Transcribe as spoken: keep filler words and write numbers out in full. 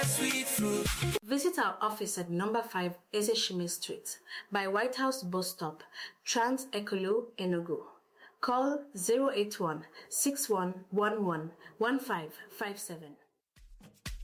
Sweet fruit. Visit our office at number five Ezeshimi Street by White House Bus Stop, Trans Ekolo, Enugu. Call zero eight one, six one one one, one five five seven.